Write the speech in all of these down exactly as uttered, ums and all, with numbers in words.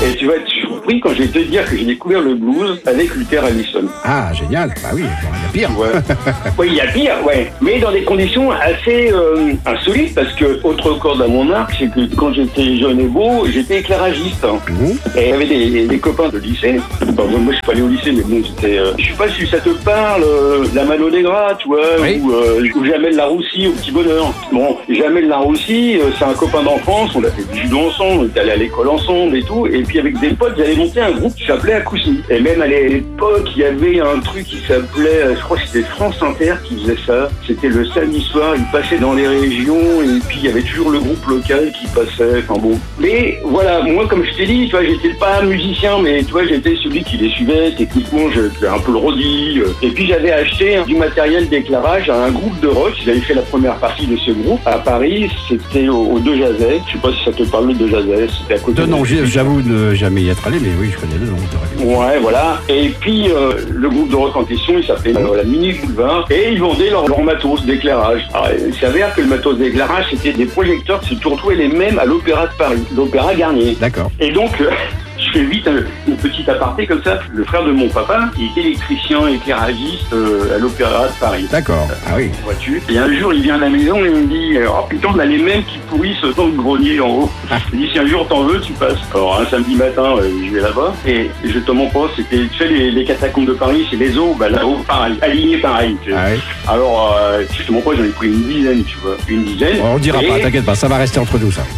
Et tu vas être surpris quand je vais te dire que j'ai découvert le blues avec Luther Allison. Ah, génial. Bah oui, il y a pire. Ouais. Oui, il y a pire, ouais. Mais dans des conditions assez euh, insolites, parce que, autre corde à mon arc, c'est que quand j'étais jeune et beau, j'étais éclairagiste. Mmh. Et il y avait des, des copains de lycée. Bon, moi, je suis pas allé au lycée, mais bon, c'était... Euh, je sais pas si ça te parle, euh, la Mano Negra, tu vois, oui. ou, euh, ou Jamel Laroussi au Petit Bonheur. Bon, Jamel Laroussi, euh, c'est un copain d'enfance, on a fait du judo ensemble, on était allé à l'école ensemble et tout, et puis avec des potes, j'avais monté un groupe qui s'appelait Acousmi. Et même à l'époque, il y avait un truc qui s'appelait, je crois que c'était France Inter qui faisait ça. C'était le samedi soir, il passait dans les régions, et puis il y avait toujours le groupe local qui passait, enfin bon. Mais voilà, moi, comme je t'ai dit, tu vois, j'étais pas musicien, mais tu vois, j'étais celui qui les suivait, techniquement, j'étais un peu le rodie. Et puis j'avais acheté du matériel d'éclairage à un groupe de rock. J'avais fait la première partie de ce groupe à Paris, c'était au, au De Jazet. Je sais pas si ça te parle, le De Jazet, c'était à côté de de... Non, j'avoue ne jamais y être allé, mais oui, je connais le nom. Ouais, voilà. Et puis, euh, le groupe de rock en question, il s'appelait euh, la Mini Boulevard, et ils vendaient leur, leur matos d'éclairage. Alors, il s'avère que le matos d'éclairage, c'était des projecteurs qui se retrouvaient les mêmes à l'Opéra de Paris, l'Opéra Garnier. D'accord. Et donc... Euh, je fais vite un, une petite aparté comme ça. Le frère de mon papa, il était électricien, éclairagiste euh, à l'Opéra de Paris. D'accord, ah oui. Vois-tu ? Et un jour, il vient à la maison et il me dit « Oh putain, on a les mêmes qui pourrissent dans le grenier en haut. Ah. » Il dit « Si un jour t'en veux, tu passes. » Alors un samedi matin, euh, je vais là-bas et je te montre pas, c'était, tu sais, les, les catacombes de Paris, c'est les eaux, bah là-haut, pareil, aligné pareil. Tu sais. Ah oui. Alors, euh, je te montre pas, j'en ai pris une dizaine, tu vois, une dizaine. On dira et... pas, t'inquiète pas, ça va rester entre nous, ça.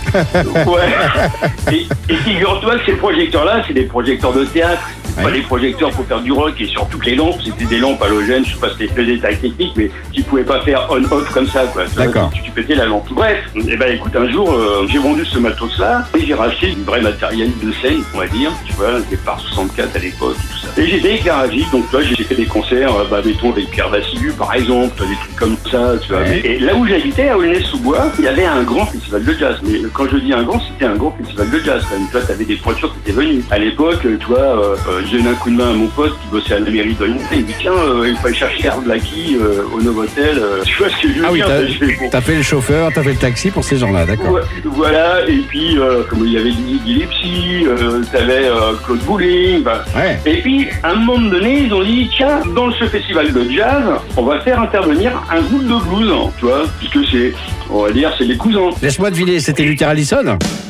Ouais. Et, et figure-toi que ces projecteurs-là, c'est des projecteurs de théâtre, c'est ouais. pas des projecteurs pour faire du rock, et surtout que les lampes, c'était des lampes halogènes, je sais pas si c'était le détail technique, mais tu pouvais pas faire on-off comme ça, quoi. D'accord. Tu, tu pétais la lampe. Bref, et ben écoute, un jour, euh, j'ai vendu ce matos-là, et j'ai racheté du vrai matériel de scène, on va dire, tu vois, des par soixante-quatre à l'époque, et tout ça. Et j'étais éclairagiste, donc toi, j'ai fait des concerts, euh, bah, mettons, avec Pierre Vassilu, par exemple, des trucs comme ça, tu vois. Ouais. Et là où j'habitais, à Aulnay-sous-Bois, il y avait un grand festival de jazz. Mais quand je dis un grand, c'était un grand festival de jazz, quand même. Tu vois, t'avais des pointures qui étaient venues. À l'époque, tu vois, euh, euh, j'ai donné un coup de main à mon pote qui bossait à la mairie de Lyon. Il me dit, tiens, euh, il fallait chercher Art Blackie euh, au Novotel. Euh, tu vois ce que je veux ah dire? Ah oui, t'as, bon. t'as fait le chauffeur, t'as fait le taxi pour ces gens-là, d'accord. Ouais, voilà, et puis, euh, comme il y avait Didi Gillespie, euh, t'avais euh, Claude Bouling, bah. Ouais. Et puis, à un moment donné, ils ont dit, tiens, dans ce festival de jazz, on va faire intervenir un groupe de blues, hein, tu vois, puisque c'est, on va dire, c'est les cousins. Laisse-moi deviner, c'était Luther Allison?